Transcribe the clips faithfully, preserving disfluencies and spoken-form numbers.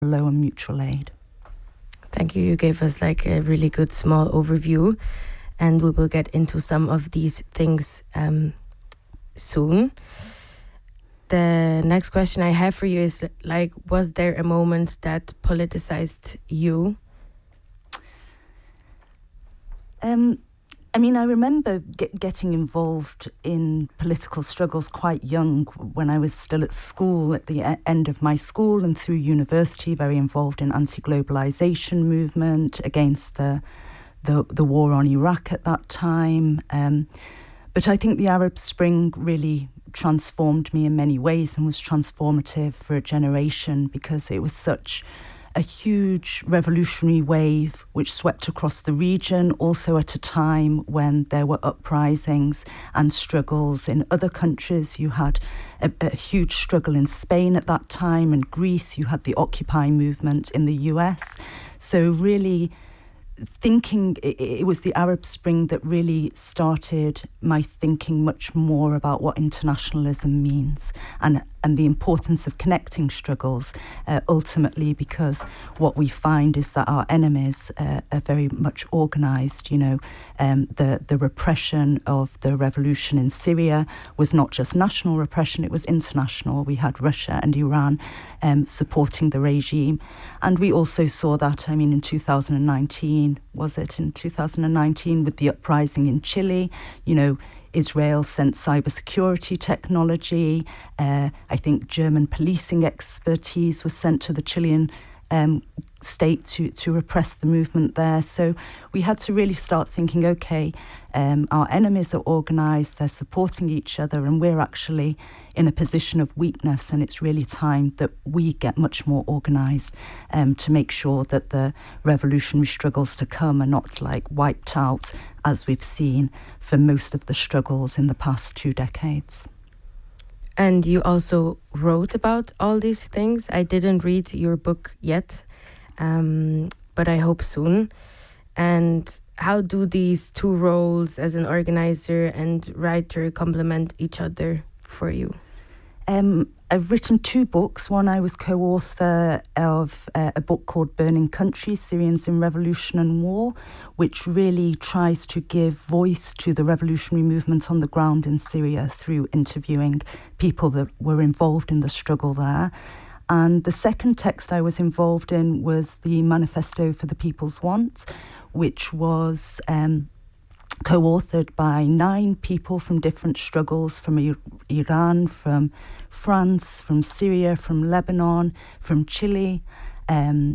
Law and mutual aid. Thank you. You gave us like a really good small overview, and we will get into some of these things um, soon. The next question I have for you is like, was there a moment that politicized you? Um, I mean, I remember get, getting involved in political struggles quite young when I was still at school, at the e- end of my school and through university, very involved in anti-globalization movement against the the, the war on Iraq at that time. Um, but I think the Arab Spring really transformed me in many ways and was transformative for a generation because it was such a huge revolutionary wave which swept across the region, also at a time when there were uprisings and struggles in other countries. You had a, a huge struggle in Spain at that time, and Greece. You had the Occupy movement in the U S. So really thinking, it, it was the Arab Spring that really started my thinking much more about what internationalism means and and the importance of connecting struggles, uh, ultimately, because what we find is that our enemies uh, are very much organised. You know, um, the, the repression of the revolution in Syria was not just national repression, it was international. We had Russia and Iran um, supporting the regime. And we also saw that, I mean, in two thousand nineteen, was it in two thousand nineteen, with the uprising in Chile, you know, Israel sent cybersecurity technology. Uh, I think German policing expertise was sent to the Chilean um, state to, to repress the movement there. So we had to really start thinking, okay, um, our enemies are organised, they're supporting each other, and we're actually in a position of weakness, and it's really time that we get much more organised um, to make sure that the revolutionary struggles to come are not like wiped out, as we've seen for most of the struggles in the past two decades. And you also wrote about all these things. I didn't read your book yet, um, but I hope soon. And how do these two roles as an organizer and writer complement each other for you? Um, I've written two books. One, I was co-author of uh, a book called Burning Country, Syrians in Revolution and War, which really tries to give voice to the revolutionary movement on the ground in Syria through interviewing people that were involved in the struggle there. And the second text I was involved in was the Manifesto for the People's Want, which was um, co-authored by nine people from different struggles, from I- Iran, from France, from Syria, from Lebanon, from Chile. Um,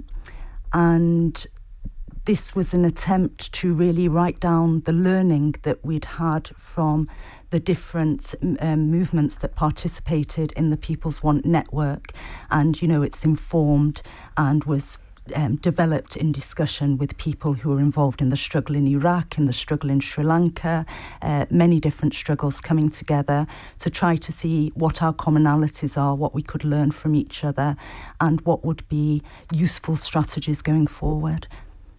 and this was an attempt to really write down the learning that we'd had from the different um, movements that participated in the People's Want Network. And, you know, it's informed and was Um, developed in discussion with people who were involved in the struggle in Iraq, in the struggle in Sri Lanka, uh, many different struggles coming together to try to see what our commonalities are, what we could learn from each other, and what would be useful strategies going forward.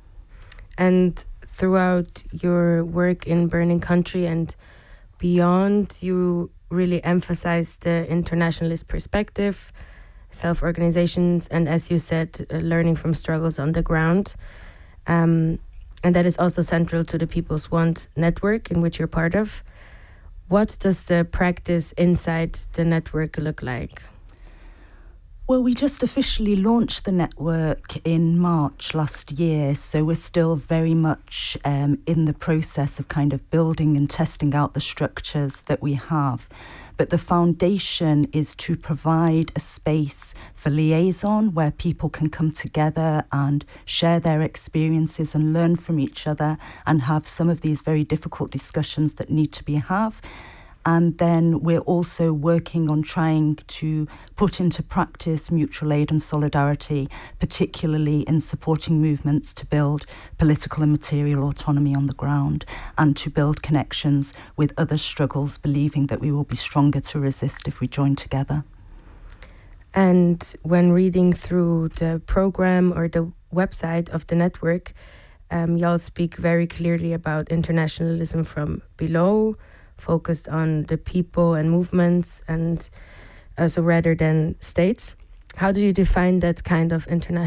And throughout your work in Burning Country and beyond, you really emphasize the internationalist perspective, self-organizations, and, as you said, uh, learning from struggles on the ground. Um, and that is also central to the People's Want network, in which you're part of. What does the practice inside the network look like? Well, we just officially launched the network in March last year, so we're still very much um, in the process of kind of building and testing out the structures that we have. But the foundation is to provide a space for liaison where people can come together and share their experiences and learn from each other and have some of these very difficult discussions that need to be had. And then we're also working on trying to put into practice mutual aid and solidarity, particularly in supporting movements to build political and material autonomy on the ground and to build connections with other struggles, believing that we will be stronger to resist if we join together. And when reading through the program or the website of the network, um, y'all speak very clearly about internationalism from below, focused on the people and movements, and also rather than states. How do you define that kind of international?